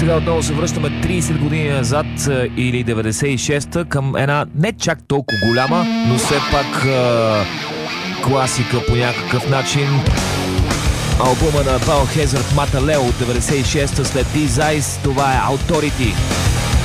Сега отново се връщаме 30 години назад или 96-та към една не чак толкова голяма, но все пак класика по някакъв начин. Албума на Biohazard Mata Leo от 96-та след These Eyes, това е Authority.